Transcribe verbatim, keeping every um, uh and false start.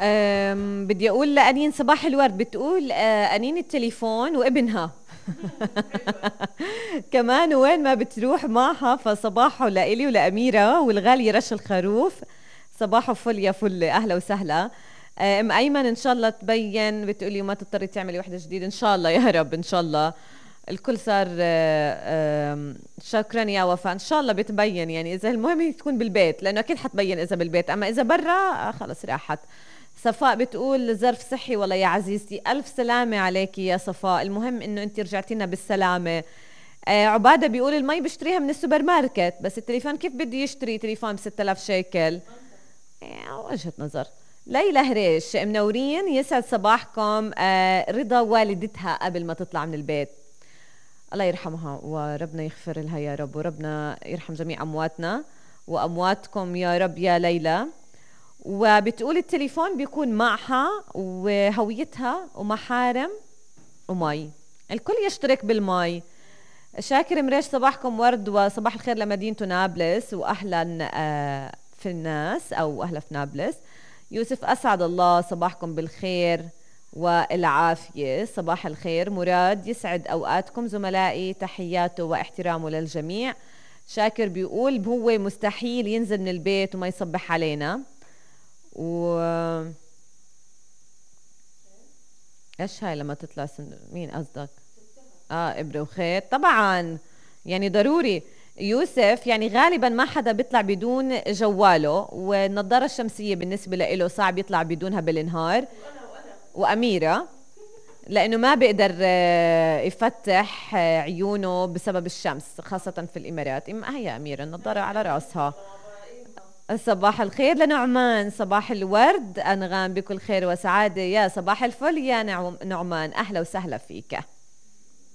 أم، بدي اقول لأنين صباح الورد، بتقول آه، أنين التليفون وابنها. كمان وين ما بتروح معها، فصباحه لإلي ولأميرة والغالية رش الخروف. صباحه فل يا فل، أهلا وسهلا. آه، ام ايمن ان شاء الله تبين، بتقولي وما تضطري تعملي وحده جديده ان شاء الله يا رب ان شاء الله. الكل صار آه، آم، شكرا يا وفاء، ان شاء الله بتبين، يعني اذا المهم هي تكون بالبيت، لانه اكيد حتبين اذا بالبيت، اما اذا برا آه، خلص راحت. صفاء بتقول ظرف صحي والله يا عزيزتي، الف سلامه عليكي يا صفاء، المهم انه انت رجعتي لنا بالسلامه. آه عباده بيقول المي بشتريها من السوبر ماركت، بس التليفون كيف بدي يشتري تليفون ب ستة آلاف شيكل؟ آه وجهة نظر. ليلى هريش منورين، يسعد صباحكم. آه رضا والدتها قبل ما تطلع من البيت، الله يرحمها وربنا يغفر لها يا رب، وربنا يرحم جميع أمواتنا وأمواتكم يا رب يا ليلى. وبتقول التليفون بيكون معها وهويتها ومحارم ومي، الكل يشترك بالمي. شاكر مريش صباحكم ورد، وصباح الخير لمدينة نابلس، وأهلا آه، في الناس أو أهلا في نابلس. يوسف أسعد الله صباحكم بالخير والعافية، صباح الخير. مراد يسعد أوقاتكم زملائي، تحياته واحترامه للجميع. شاكر بيقول هو مستحيل ينزل من البيت وما يصبح علينا. و ايش هاي لما تطلع سن... مين قصدك؟ اه ابره وخيط طبعا، يعني ضروري. يوسف يعني غالبا ما حدا بيطلع بدون جواله، والنظارة الشمسية بالنسبة له صعب يطلع بدونها بالنهار. وأميرة لأنه ما بيقدر آه، يفتح آه، عيونه بسبب الشمس، خاصة في الإمارات. إما هي أميرة النظارة على رأسها. صباح الخير لنعمان، صباح الورد أنغام، بكل خير وسعادة، يا صباح الفل يا نعم- نعمان، أهلا وسهلا فيك.